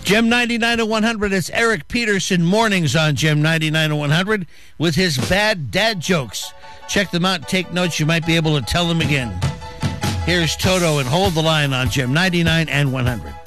Gem 99 and 100. It's Eric Peterson mornings on Gem 99 and 100 with his bad dad jokes. Check them out. Take notes. You might be able to tell them again. Here's Toto and Hold the Line on Gem 99 and 100.